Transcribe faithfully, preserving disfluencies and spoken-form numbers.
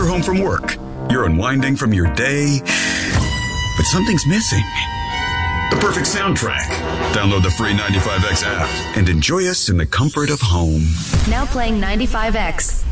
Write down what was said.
you're home from work, you're unwinding from your day, but something's missing. The perfect soundtrack. Download the free ninety-five X app and enjoy us in the comfort of home. Now playing ninety-five X.